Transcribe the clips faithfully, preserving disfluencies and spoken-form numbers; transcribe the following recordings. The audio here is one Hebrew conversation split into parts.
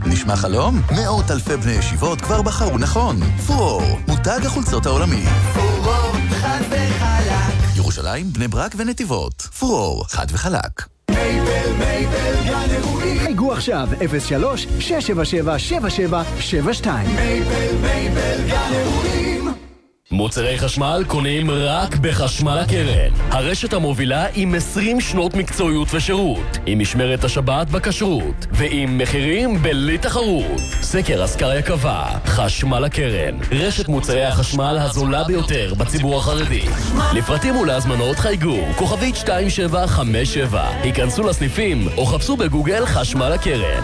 נשמע חלום? מאות אלפי בני ישיבות כבר בחרו נכון. פרור, מותג החולצות העולמי. פרור, חד וחלק. ירושלים, בני ברק ונתיבות. פרור, חד וחלק. מייבל, מייבל, גן אירועים. חייגו עכשיו, אפס שלוש שש שבע שבע שבע שבע שבע שתיים. מייבל, מייבל, גן אירועים. מוצרי חשמל קונים רק בחשמל הקרן. הרשת המובילה עם עשרים שנות מקצועיות ושירות, עם משמרת השבת בכשרות, ועם מחירים בלי תחרות. סקר אסקריה קבע, חשמל הקרן, רשת מוצרי החשמל הזולה ביותר בציבור החרדי. לפרטים ולהזמנות חייגו, כוכבית שתיים שבע חמש שבע. היכנסו לסניפים או חפשו בגוגל חשמל הקרן.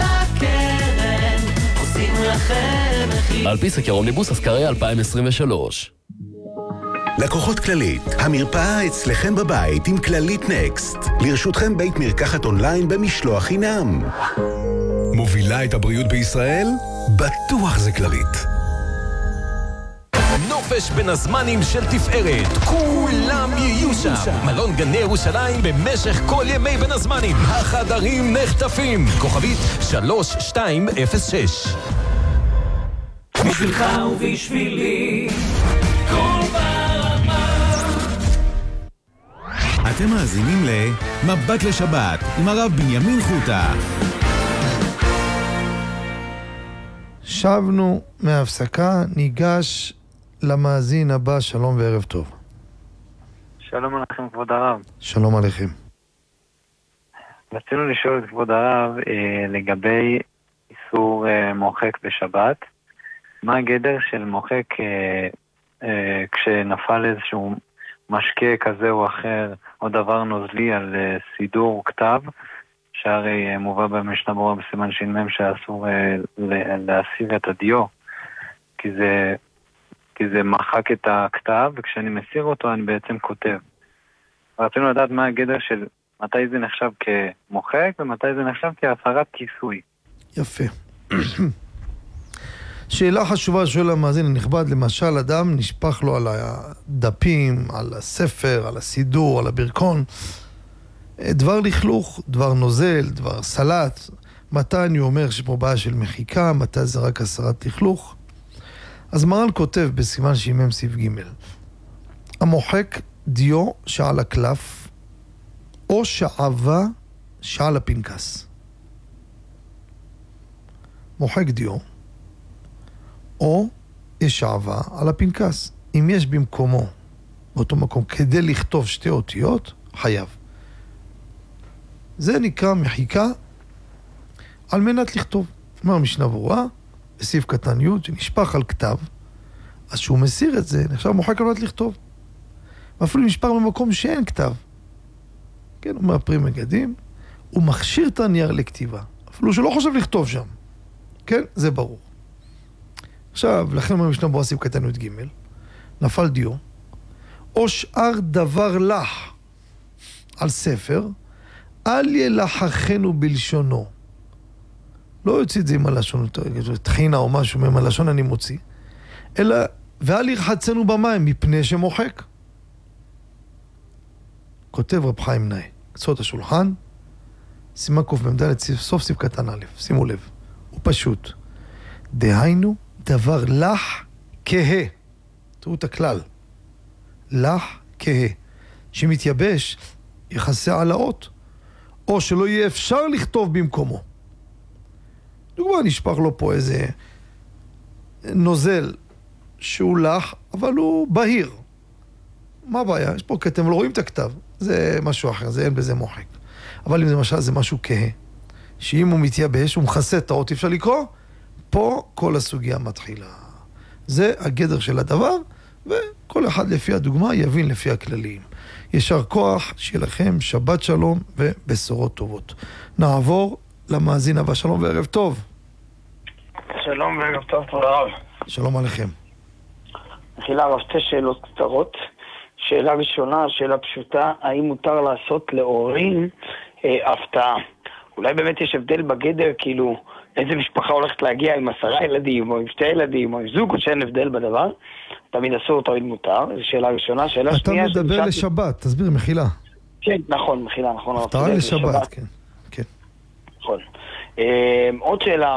על פי סקר אומניבוס אסקריה אלפיים עשרים ושלוש. לקוחות כללית, המרפאה אצלכם בבית עם כללית נקסט. לרשותכם בית מרקחת אונליין במשלוח חינם. מובילה את הבריאות בישראל? בטוח זה כללית. נופש בין הזמנים של תפארת, כולם יהיו שם. מלון גני ירושלים במשך כל ימי בין הזמנים. החדרים נחטפים. כוכבית שלוש שתיים אפס שש. בשבילך ובשבילי כל ברמה. אתם מאזינים למבט לשבת עם הרב בנימין חוטה. שבנו מהפסקה, ניגש למאזין הבא. שלום וערב טוב. שלום עליכם כבוד הרב. שלום עליכם. רצינו לשאול את כבוד הרב אה, לגבי איסור אה, מוחק בשבת. מה הגדר של מוחק אה, אה, כשנפל איזשהו משקה כזה או אחר או דבר נוזלי על אה, סידור או כתב, שהרי אה, מובא במשנה ברורה בסימן ש"מ שאסור אה, להסיר את הדיו, כי זה כי זה מחק את הכתב, וכשאני מסיר אותו אני בעצם כותב. רצינו לדעת מה הגדר של מתי זה נחשב כמוחק ומתי זה נחשב כהפרת כיסוי. יפה. שאלה חשובה שואל המאזין הנכבד. למשל, אדם נשפך לו על הדפים, על הספר, על הסידור, על הברכון, דבר לכלוך, דבר נוזל, דבר סלט. מתי אני אומר שפה בעיה של מחיקה, מתי זה רק הסרת לכלוך? אז מרן כותב בסימן ש"מ סעיף ג', המוחק דיו שעל הקלף או שעבה שעל הפנקס. מוחק דיו או יש שעבה על הפנקס. אם יש במקומו, באותו מקום, כדי לכתוב שתי אותיות, חייב. זה נקרא מחיקה על מנת לכתוב. אומר משנה ברורה, בסעיף קטן י' שנשפך על כתב, אז שהוא מסיר את זה, נחשב מוחק על מנת לכתוב. ואפילו נשפך במקום שאין כתב. כן, אומר פרי מגדים, הוא מכשיר את הנייר לכתיבה. אפילו שלא חושב לכתוב שם. כן, זה ברור. עכשיו, לכן אומר משנה ברורה סעיף קטן י' ג', נפל דיו, או שאר דבר לך על ספר, אל ילחכנו בלשונו. לא יוציא את זה עם הלשון, תחינה או משהו עם הלשון אני מוציא, אלא, ואל ירחצנו במים מפני שמוחק. כותב רב חיים נאי, קצות השולחן, סימן קוף במדלת סוף סעיף קטן א', שימו לב, הוא פשוט. דהיינו דבר לך כהה. תראו את הכלל. לך כהה. שמתייבש, יחסה על האות, או שלא יהיה אפשר לכתוב במקומו. דוגמה, נשפך לו פה איזה נוזל שהוא לך, אבל הוא בהיר. מה הבעיה? יש פה כתם, לא רואים את הכתב. זה משהו אחר, זה אין בזה מוחק. אבל אם זה משל, זה משהו כהה. שאם הוא מתייבש, הוא מכסה את האות, אפשר לקרוא, פה כל הסוגיה מתחילה. זה הגדר של הדבר, וכל אחד לפי הדוגמה יבין לפי הכללים. ישר כוח, שיהיה לכם שבת שלום ובשורות טובות. נעבור למאזין הבא. שלום וערב טוב. שלום וערב טוב, תודה רב. שלום עליכם. מחילה רב, שתי שאלות קצרות. שאלה ראשונה, שאלה פשוטה, האם מותר לעשות להורים אה, הפתעה? אולי באמת יש הבדל בגדר, כאילו, איזה משפחה הולכת להגיע עם עשרה ילדים, או עם שתי ילדים, או עם זוג, או שאין הבדל בדבר. תמיד אסור, תמיד מותר. זו שאלה ראשונה. שאלה אתה שנייה... אתה מדבר שמשאל... לשבת, תסביר, מחילה. כן, נכון, מחילה, נכון. הפתעה לשבת, לשבת, כן. כן. נכון. אה, עוד שאלה,